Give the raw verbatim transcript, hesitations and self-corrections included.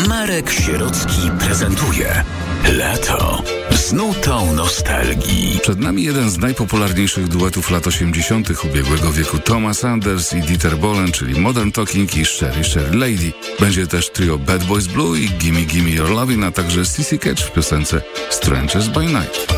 Marek Sierocki prezentuje Lato z nutą nostalgii. Przed nami jeden z najpopularniejszych duetów lat osiemdziesiątych ubiegłego wieku, Thomas Anders i Dieter Bohlen, czyli Modern Talking i Sherry Sherry Lady. Będzie też trio Bad Boys Blue i Gimme Gimme Your Lovin', a także C C Catch w piosence Strangers by Night.